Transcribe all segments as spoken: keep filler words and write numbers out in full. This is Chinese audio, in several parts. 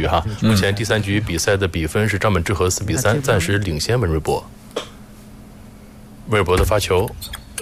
哈。目前第三局比赛的比分是张本智和四比三，暂时领先温瑞博。温瑞博的发球，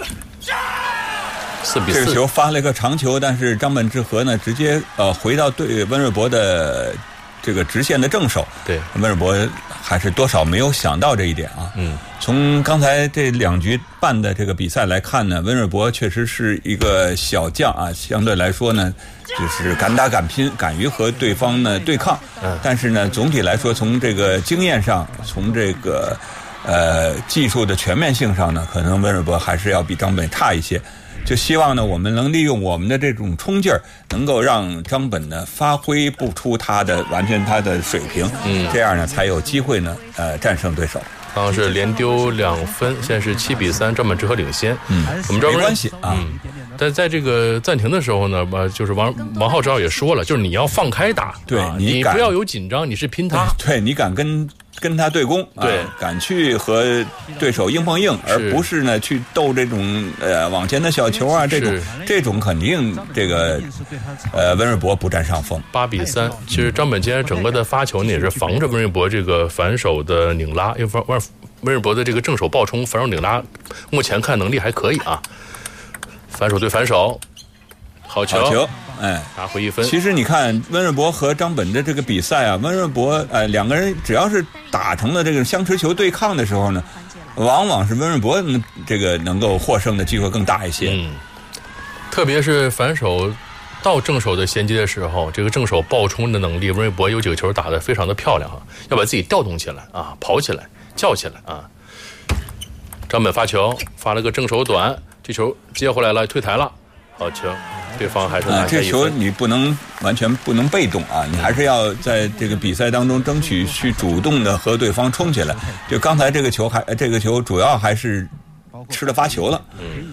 四比四。 这个球发了一个长球，但是张本智和呢，直接呃回到对温瑞博的这个直线的正手。 对， 温瑞博还是多少没有想到这一点啊。 嗯， 从刚才这两局半的这个比赛来看呢，温瑞博确实是一个小将啊，相对来说呢，就是敢打敢拼，敢于和对方呢对抗。 嗯， 但是呢，总体来说，从这个经验上，从这个呃技术的全面性上呢，可能温瑞博还是要比张本差一些。就希望呢，我们能利用我们的这种冲劲儿，能够让张本呢发挥不出他的完全他的水平，嗯，这样呢才有机会呢呃战胜对手。 刚刚是连丢两分，现在是七比三，张本智和领先。嗯，我们知道没关系啊。 嗯，但在这个暂停的时候呢，呃，就是王王浩指导也说了，就是你要放开打， 对、 啊、 你你不要有紧张，你是拼他， 对, 对你敢跟。跟他对攻， 对、 啊，敢去和对手硬碰硬，而不是呢去斗这种呃往前的小球啊，这种这种肯定这个呃温瑞博不占上风。 八比三，其实张本今天整个的发球呢也是防着温瑞博这个反手的拧拉，因为温温瑞博的这个正手爆冲、反手拧拉，目前看能力还可以啊。反手对反手，好球。 好球哎， 拿回一分。 其实你看温瑞博和张本的这个比赛啊，温瑞博呃两个人只要是打成了这个相持球对抗的时候呢，往往是温瑞博这个能够获胜的机会更大一些。 嗯，特别是反手到正手的衔接的时候，这个正手爆冲的能力，温瑞博有几个球打得非常的漂亮啊，要把自己调动起来啊，跑起来，叫起来啊。张本发球，发了个正手短，这球接回来了，退台了，好球。对方还是拿下一分、 啊、这球你不能完全不能被动啊，你还是要在这个比赛当中争取去主动的和对方冲起来。就刚才这个球还这个球主要还是吃了发球了。 嗯，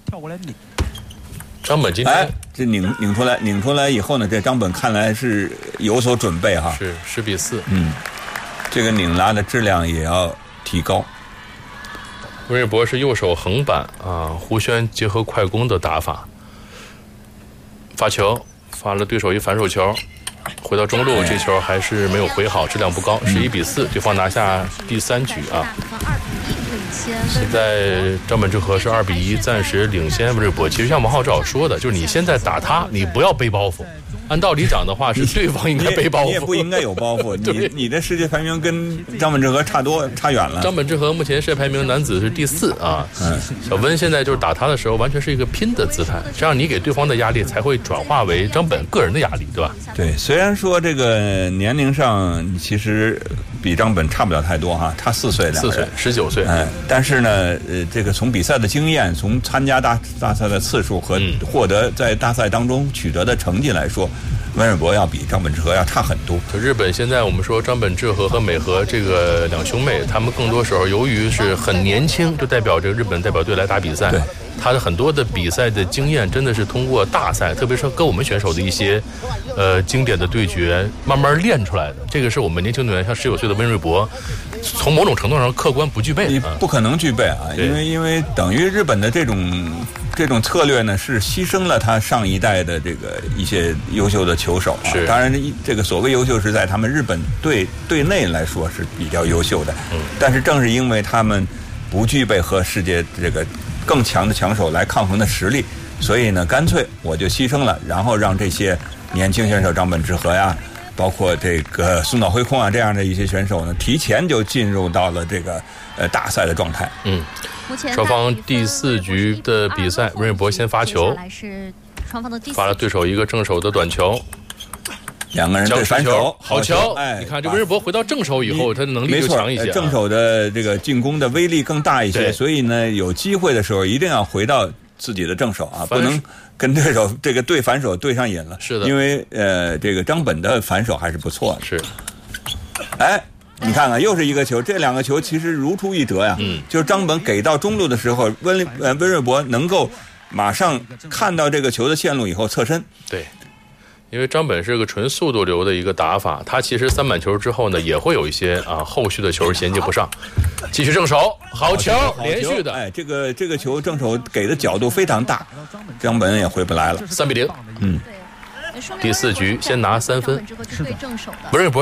张本今天哎，这拧拧出来，拧出来以后呢，这张本看来是有所准备哈。 是十比四。 嗯，这个拧拉的质量也要提高。 温瑞博是右手横板啊，胡旋结合快攻的打法。发球发了对手一反手球，回到中路，这球还是没有回好，质量不高，十一比四，对方拿下第三局啊。现在张本智和是二比一，暂时领先温瑞博。其实像王浩指导说的，就是你现在打他，你不要背包袱。按道理讲的话，是对方应该背包袱， 你也不应该有包袱。你你的世界排名跟张本智和差多差远了。 张本智和目前世界排名男子是第四啊。嗯，小温现在就是打他的时候，完全是一个拼的姿态，这样你给对方的压力才会转化为张本个人的压力，对吧？ 对，虽然说这个年龄上其实比张本差不了太多哈，差四岁两个人， 四岁，十九岁。 嗯，但是呢，呃，这个从比赛的经验，从参加大大赛的次数和获得在大赛当中取得的成绩来说。温瑞博要比张本智和要差很多。 就日本现在我们说张本智和和美和这个两兄妹，他们更多时候由于是很年轻，就代表这个日本代表队来打比赛。 对， 他的很多的比赛的经验真的是通过大赛，特别是跟我们选手的一些呃经典的对决慢慢练出来的。这个是我们年轻队员像十九岁的温瑞博，从某种程度上客观不具备， 你不可能具备啊，因为因为等于日本的这种这种策略呢，是牺牲了他上一代的这个一些优秀的球手啊。 是， 当然这个所谓优秀是在他们日本队队内来说是比较优秀的， 嗯， 但是正是因为他们不具备和世界这个更强的强手来抗衡的实力，所以呢，干脆我就牺牲了，然后让这些年轻选手张本智和呀，包括这个松岛辉空啊这样的一些选手呢，提前就进入到了这个呃大赛的状态。 嗯，双方第四局的比赛，温瑞博先发球，发了对手一个正手的短球。 两个人对反手， 好球！ 哎， 你看这温瑞博回到正手以后，他的能力就强一些、啊， 正手的这个进攻的威力更大一些，所以呢，有机会的时候一定要回到自己的正手啊，不能跟对手这个对反手对上瘾了。 是的， 因为呃，这个张本的反手还是不错的。 是， 哎，你看看，又是一个球，这两个球其实如出一辙呀。 嗯， 就是张本给到中路的时候，温呃温瑞博能够马上看到这个球的线路以后侧身。 对。因为张本是个纯速度流的一个打法，他其实三板球之后呢，也会有一些啊后续的球衔接不上。继续正手，好球，连续的， 哎，这个这个球正手给的角度非常大，张本也回不来了， 三比零。嗯，第四局先拿三分，温瑞博